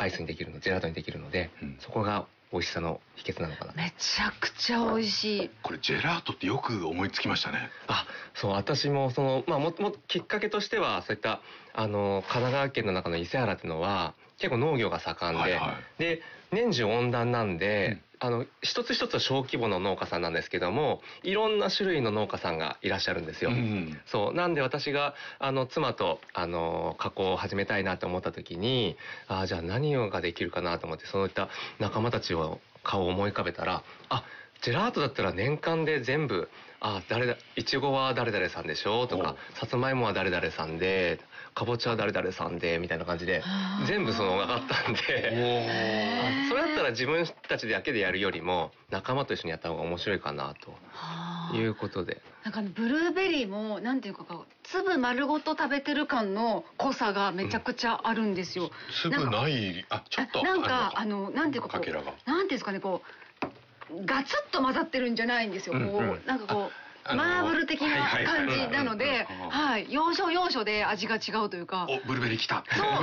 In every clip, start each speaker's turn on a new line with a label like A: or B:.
A: アイスにできるの、ジェラートにできるので、そこが美味しさの秘訣なのかな。
B: めちゃくちゃ美味しい。
C: これジェラートってよく思いつきましたね。
A: そう、私ももきっかけとしてはそういった神奈川県の中の伊勢原っていうのは結構農業が盛んで、で年中温暖なんで、一つ一つは小規模の農家さんなんですけども、いろんな種類の農家さんがいらっしゃるんですよ。そうなんで私が妻と加工を始めたいなと思った時に、じゃあ何ができるかなと思って、そういった仲間たちを顔を思い浮かべたら、ジェラートだったら年間で全部、いちごは誰々さんでしょとか、さつまいもは誰々さんで、かぼちゃは誰々さんでみたいな感じで全部分かったんで、それだったら自分たちだけでやるよりも仲間と一緒にやった方が面白いかなということで、
B: なんかブルーベリーもなんていうか粒丸ごと食べてる感の濃さがめちゃくちゃあるんですよ。
C: 粒ない、ちょっと
B: なんかなんていうかなんていうんですかね、ガツッと混ざってるんじゃないんですよ。なんかマーブル的な感じなので、要所要所で味が違うというか。
C: ブルーベリーきた。
B: そう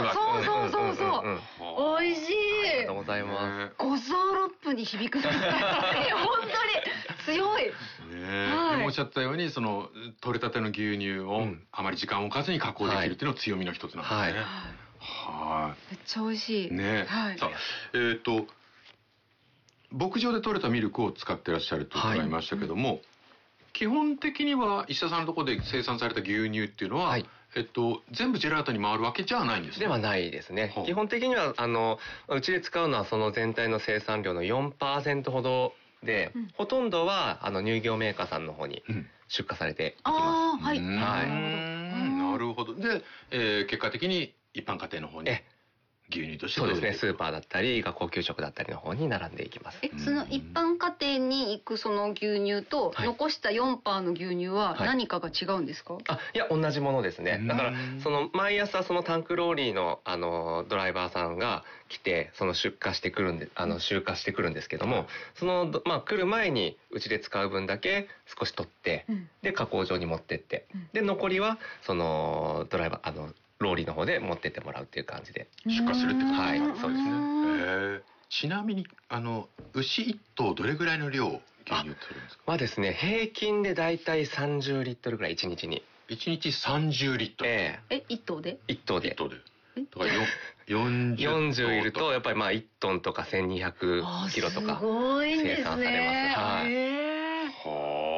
B: 美味しい。
A: ありがとうございます。
B: 五臓六腑に響く。本当に強い。
C: おっしゃったように取れたての牛乳をあまり時間を置かずに加工できるっていうのが強みの一つなんですね。
B: めっちゃ美味しい。
C: さあ牧場で取れたミルクを使ってらっしゃると伺いましたけども、基本的には石田さんのところで生産された牛乳っていうのは、全部ジェラートに回るわけじゃないんですね。
A: ではないですね。基本的にはうちで使うのはその全体の生産量の 4% ほどで、ほとんどは乳業メーカーさんの方に出荷されていきます。
C: なるほど。で、結果的に一般家庭の方に牛乳として、
A: そうですね、スーパーだったり学校給食だったりの方に並んでいきます。
B: その一般家庭に行くその牛乳と残した 4% の牛乳は何かが違うんですか？
A: いや、同じものですね。だから毎朝タンクローリーのドライバーさんが来て出荷してくるんで集荷してくるんですけども、来る前にうちで使う分だけ少し取って、で加工場に持ってって、で残りはドライバーローリーの方で持ってってもらうっていう感じで
C: 出荷するってこと
A: ですね。そうですね。
C: ちなみに牛1頭どれぐらいの量牛乳取るんですか？
A: はですね、平均でだいたい30リットルぐらい1日に。
C: 1日30リットル。
B: 1頭で
C: ？1頭で。だから
A: 40いるとやっぱり1トンとか1200キロとか生産されます。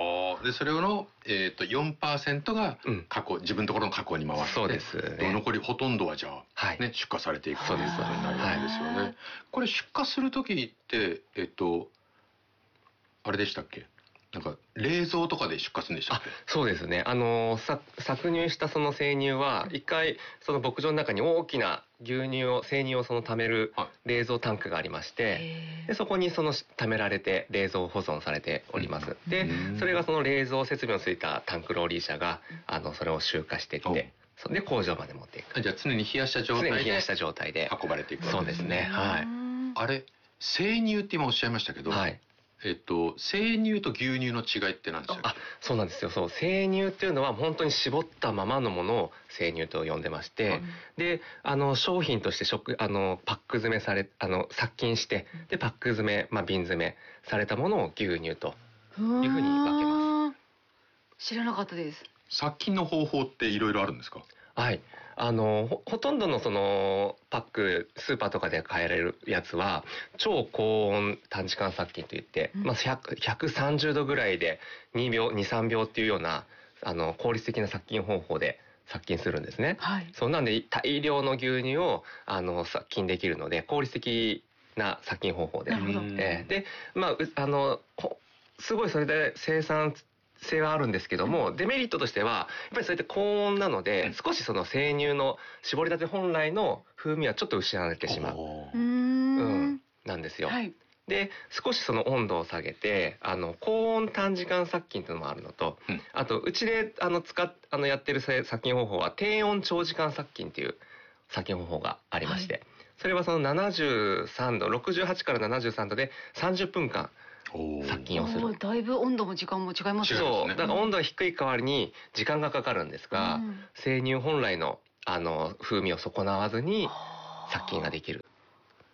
C: でそれの4% が自分のところの加工に回って、
A: そうですね。
C: 残りほとんどはじゃあ出荷されていくということになるわけですよね。これ出荷する時ってあれでしたっけ？なんか冷蔵とかで出荷するんでしたっけ？
A: そうですね。搾乳したその生乳は一回牧場の中に大きな生乳を貯める冷蔵タンクがありまして、でそこに貯められて冷蔵保存されております。でそれが冷蔵設備のついたタンクローリー車がそれを集荷していって、で工場まで持っていく。
C: じゃあ常に冷やした状態で運ばれていく。
A: そうですね。
C: あれ生乳って今おっしゃいましたけど。生乳と牛乳の違いって何でしたっけ？
A: そうなんですよ。生乳っていうのは本当に絞ったままのものを生乳と呼んでまして、で商品としてパック詰めされ殺菌して、でパック詰め瓶詰めされたものを牛乳というふうに分けます。
B: 知らなかったです。
C: 殺菌の方法っていろいろあるんですか？
A: はい。ほとんどのパックスーパーとかで買えられるやつは超高温短時間殺菌といって、130度ぐらいで2秒2、3秒っていうような効率的な殺菌方法で殺菌するんですね。そうなんで大量の牛乳を殺菌できるので効率的な殺菌方法で。ですごいそれで生産性はあるんですけども、デメリットとしてはやっぱりそうやって高温なので、少し生乳の絞りたて本来の風味はちょっと失われてしまうなんですよ。で少し温度を下げて高温短時間殺菌というのもあるのと、あとうちでやってる殺菌方法は低温長時間殺菌という殺菌方法がありまして、それは73度68から73度で30分間殺菌をする。
B: だいぶ温度も時間も違いますね。
A: そうだから温度が低い代わりに時間がかかるんですが、生乳本来の風味を損なわずに殺菌ができる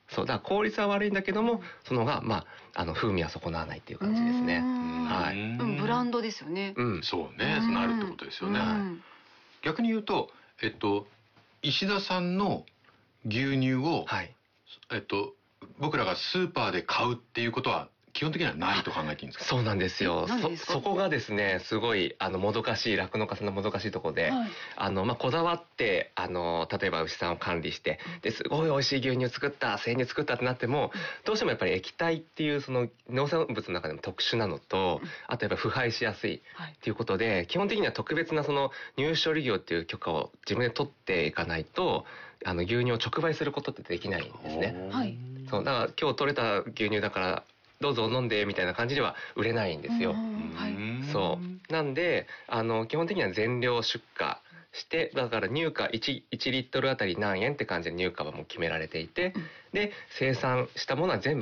A: そうだから効率は悪いんだけども、そのが風味は損なわないっていう感じですね。はい。
B: ブランドですよね。
C: そうね、なるってことですよね。逆に言うと石田さんの牛乳を僕らがスーパーで買うっていうことは基本的にはないと考えていいんですか？
A: そうなんですよ。そこがですね、すごいもどかしい、酪農家さんのもどかしいところで、こだわって例えば牛さんを管理してですごい美味しい牛乳作った、生乳作ったってなっても、どうしてもやっぱり液体っていうその農産物の中でも特殊なのと、あとやっぱ腐敗しやすいっていうことで、基本的には特別なその入手処理業っていう許可を自分で取っていかないと牛乳を直売することってできないんですね。そうだから今日取れた牛乳だからどうぞ飲んでみたいな感じでは売れないんですよ。そうなんで基本的には全量出荷して、だから入荷1リットルあたり何円って感じで入荷はもう決められていて、で生産したものは全部